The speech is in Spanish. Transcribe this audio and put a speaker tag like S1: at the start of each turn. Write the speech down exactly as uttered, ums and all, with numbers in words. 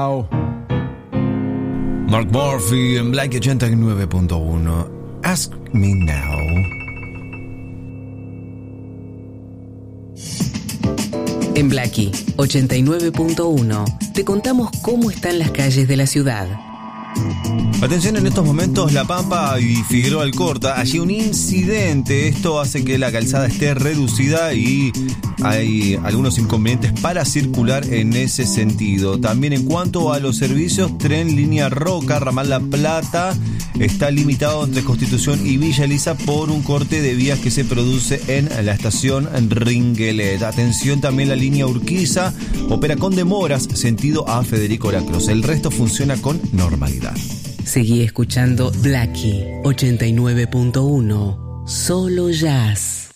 S1: Mark Murphy en Black ochenta y nueve punto uno. Ask Me Now.
S2: En Blackie ochenta y nueve punto uno te contamos cómo están las calles de la ciudad.
S1: Atención, en estos momentos La Pampa y Figueroa Alcorta, allí un incidente. Esto hace que la calzada esté reducida y hay algunos inconvenientes para circular en ese sentido. También en cuanto a los servicios, tren línea Roca, ramal La Plata, está limitado entre Constitución y Villa Elisa por un corte de vías que se produce en la estación Ringuelet. Atención, también la línea Urquiza opera con demoras sentido a Federico Lacroze. El resto funciona con normalidad.
S2: Seguí escuchando Blackie ochenta y nueve punto uno. Solo jazz.